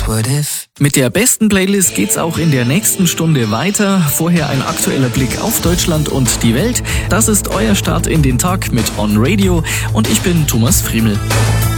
Mit der besten Playlist geht's auch in der nächsten Stunde weiter. Vorher ein aktueller Blick auf Deutschland und die Welt. Das ist euer Start in den Tag mit On Radio und ich bin Thomas Friemel.